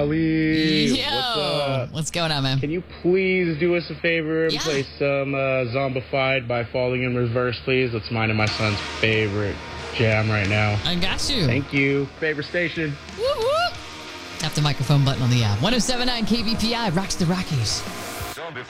Wally. Yo, What's up? what's going on, man? Can you please do us a favor and Yeah. play some Zombified by Falling in Reverse, please? That's mine and my son's favorite jam right now. I got you. Thank you. Favorite station. Woo woo. Tap the microphone button on the app. 1079 KBPI rocks the Rockies.